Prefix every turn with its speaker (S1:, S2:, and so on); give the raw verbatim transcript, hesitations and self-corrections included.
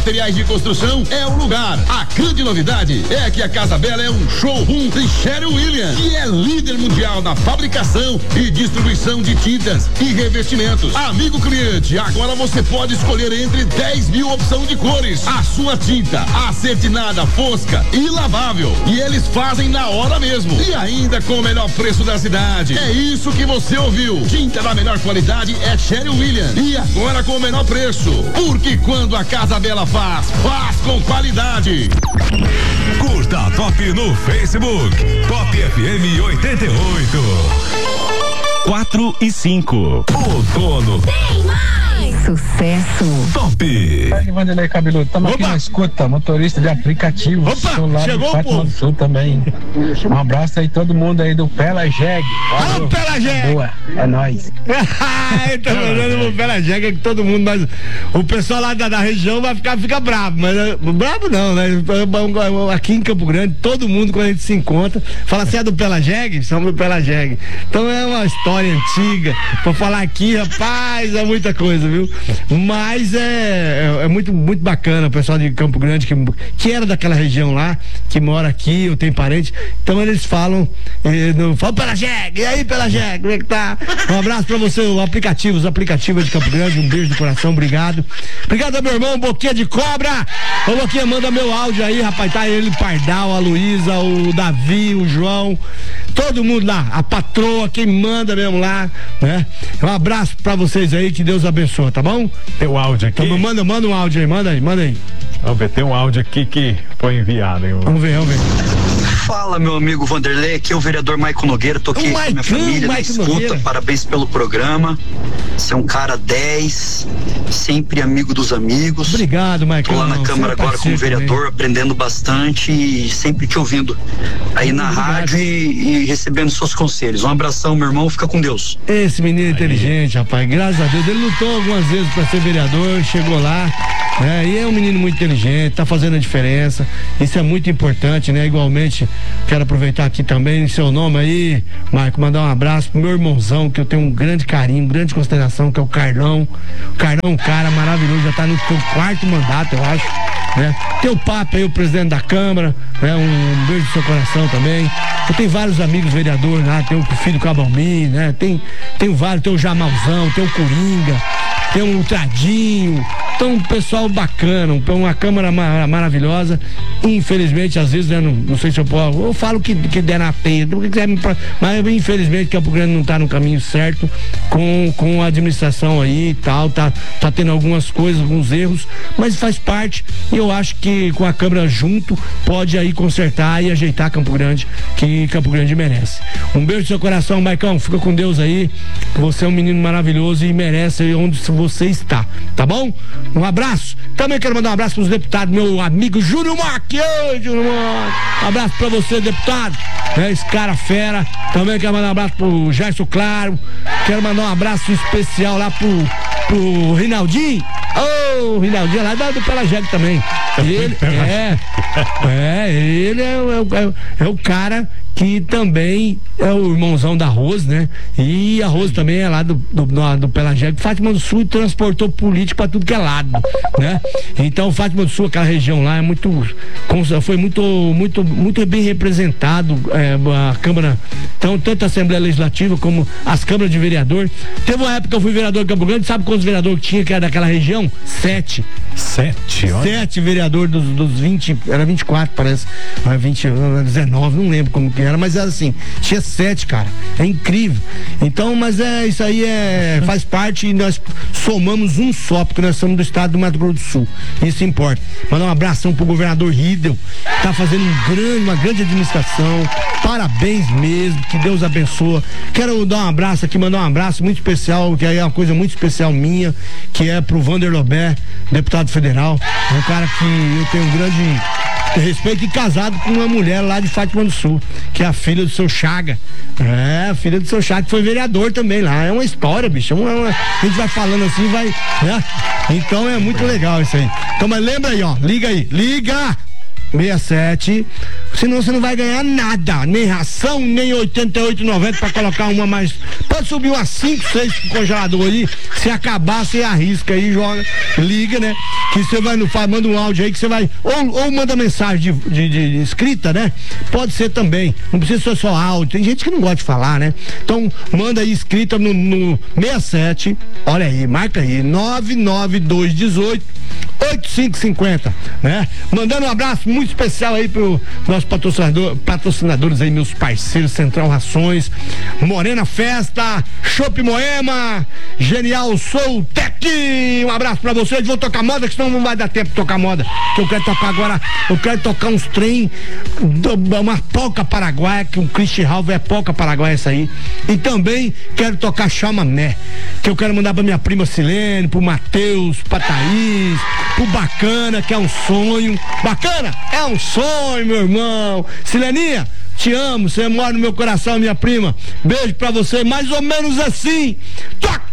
S1: materiais de construção é o lugar. A grande novidade é que a Casa Bela é um showroom de Sherwin Williams, que é líder mundial na fabricação e distribuição de tintas e revestimentos. Amigo cliente, agora você pode escolher entre dez mil opções de cores. A sua tinta acetinada, fosca e lavável. E eles fazem na hora mesmo. E ainda com o melhor preço da cidade. É isso que você ouviu. Tinta da melhor qualidade é Sherwin Williams. E agora com o menor preço. Porque quando a Casa Bela faz, faz com qualidade.
S2: Curta a Top no Facebook. Top F M oitenta e oito. Quatro e cinco. Outono.
S3: Tem mais. Sucesso.
S2: Top.
S4: Aí, Vanderlei Cabeludo, estamos aqui na escuta, motorista de aplicativo.
S5: Opa, chegou,
S4: Fátima do Sul também. Um abraço aí todo mundo aí do Pela Jeg.
S5: Alô, Pela Jeg.
S4: Boa, é nóis.
S5: Tá mandando pro Pela Jeg que todo mundo, mas o pessoal lá da, da região vai ficar fica bravo, mas bravo não, né? Aqui em Campo Grande, todo mundo quando a gente se encontra, fala assim, é do Pela Jeg? Somos do Pela Jeg. Então é uma história antiga, pra falar aqui, rapaz, é muita coisa, viu? Mas é, é, é muito, muito bacana o pessoal de Campo Grande que, que era daquela região lá, que mora aqui, eu tenho parente, então eles falam, eh, no, falam Pela Jeg, e aí Pela Jeg, como é que tá? Um abraço pra você, o aplicativo, os aplicativos de Campo Grande, um beijo do coração, obrigado. Obrigado ao meu irmão, Boquinha de Cobra. Ô Boquinha, manda meu áudio aí, rapaz, tá ele, Pardal, a Luísa, o Davi, o João, todo mundo lá, a patroa, quem manda mesmo lá, né? Um abraço pra vocês aí, que Deus abençoe, tá bom?
S6: Tem um áudio aqui.
S5: Então, manda, manda um áudio aí, manda aí, manda aí.
S6: Vamos ver, tem um áudio aqui que foi enviado, hein?
S5: Vamos ver, vamos ver.
S7: Fala, meu amigo Vanderlei, aqui é o vereador Maicon Nogueira, tô aqui com minha família na escuta, Nogueira. Parabéns pelo programa, você é um cara dez, sempre amigo dos amigos.
S5: Obrigado, Maicon.
S7: Tô lá na Câmara é agora como vereador, também. Aprendendo bastante e sempre te ouvindo aí na Obrigado. rádio e, e recebendo seus conselhos. Um abração, meu irmão, fica com Deus.
S5: Esse menino é inteligente, rapaz, graças a Deus, ele lutou algumas vezes pra ser vereador, chegou lá, né? E é um menino muito inteligente, tá fazendo a diferença, isso é muito importante, né? Igualmente, quero aproveitar aqui também em seu nome aí, Marco, mandar um abraço pro meu irmãozão, que eu tenho um grande carinho, grande consideração, que é o Carlão. O Carlão é um cara maravilhoso, já tá no seu quarto mandato, eu acho, né? Tem o Papo aí, o presidente da Câmara, né? Um beijo no seu coração também. Eu tenho vários amigos vereadores lá, tem o filho Cabalmi, né? Tem, tem vários, tem o Jamalzão, tem o Coringa, tem o Tradinho. Então, um pessoal bacana, uma Câmara mar- maravilhosa. Infelizmente, às vezes, né, não, não sei se eu posso, eu falo que, que der na teia, mas infelizmente Campo Grande não está no caminho certo com, com a administração aí e tal, tá, tá tendo algumas coisas, alguns erros, mas faz parte, e eu acho que com a Câmara junto, pode aí consertar e ajeitar Campo Grande, que Campo Grande merece. Um beijo no seu coração, Maicão, fica com Deus aí, você é um menino maravilhoso e merece onde você está, tá bom? Um abraço. Também quero mandar um abraço para os deputados, meu amigo Júnior Mock. Oi, Júnior Mock. Um abraço para você, deputado. É, esse cara fera. Também quero mandar um abraço pro Gerson Claro. Quero mandar um abraço especial lá pro, pro Rinaldinho. Ô, oh, Rinaldinho lá do Pela Jeg também. Ele é, é, ele é, é, é, é o cara que também é o irmãozão da Rose, né? E a Rose também é lá do, do, do, do Pela Jeg. Fátima do Sul transportou político pra tudo que é lado, né? Então, Fátima do Sul, aquela região lá, é muito, foi muito, muito, muito bem representado, é, a Câmara, então, tanto a Assembleia Legislativa como as câmaras de vereador. Teve uma época que eu fui vereador de Campo Grande, sabe quantos vereadores tinha que era daquela região? Sete.
S6: Sete, olha.
S5: Sete vereadores dos, dos vinte, era vinte e quatro, parece, vinte, dezenove, não lembro como que era, mas era assim, tinha sete, cara, é incrível. Então, mas é, isso aí é, faz parte e nós somamos um só, porque nós somos do estado do Mato Grosso do Sul, isso importa. Mandar um abração pro governador Riedel, que tá fazendo um grande, uma grande administração, parabéns mesmo, que Deus abençoe. Quero dar um abraço aqui, mandar um abraço muito especial, que aí é uma coisa muito especial minha, que é pro Vander Lobé, deputado federal, é um cara que eu tenho um grande respeito e casado com uma mulher lá de Fátima do Sul, que é a filha do seu Chaga. É, a filha do seu Chaga, que foi vereador também lá. É uma história, bicho. É uma, uma, a gente vai falando assim, vai, né? Então é muito legal isso aí. Então, mas lembra aí, ó, liga aí, liga! seis sete, senão você não vai ganhar nada, nem ração, nem oitenta e oito e noventa pra colocar uma mais. Pode subir umas cinco, seis pro congelador aí. Se acabar, você arrisca aí, joga, liga, né? Que você vai no manda um áudio aí que você vai. Ou, ou manda mensagem de, de, de escrita, né? Pode ser também. Não precisa ser só áudio. Tem gente que não gosta de falar, né? Então, manda aí escrita no, no seis sete, olha aí, marca aí, nove nove dois um oito oito cinco cinco zero, né? Mandando um abraço muito especial aí pro nossos patrocinador, patrocinadores aí, meus parceiros, Central Rações, Morena Festa, Chopp Moema, Genial Soul Tech. Um abraço pra vocês. Vou tocar moda, que senão não vai dar tempo de tocar moda. Que eu quero tocar agora, eu quero tocar uns trem, uma polca paraguaia, que um Christian Ralph é polca paraguaia essa aí. E também quero tocar chamamé, que eu quero mandar pra minha prima Silene, pro Matheus, pra Thaís, pro Bacana, que é um sonho. Bacana, é um sonho, meu irmão. Sileninha, te amo, você mora no meu coração, minha prima. Beijo pra você, mais ou menos assim. Toca!